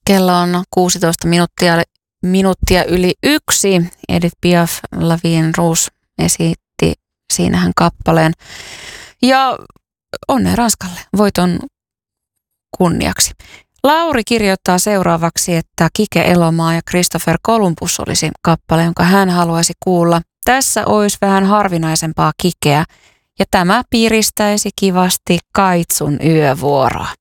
Kello on 16 minuuttia yli 1. Edith Piaf, La Vie en Rose esitti siinähän kappaleen. Ja onnea Ranskalle voiton kunniaksi. Lauri kirjoittaa seuraavaksi, että Kike Elomaa ja Christopher Columbus olisi kappale, jonka hän haluaisi kuulla. Tässä olisi vähän harvinaisempaa Kikeä ja tämä piristäisi kivasti Kaitsun yövuoroa.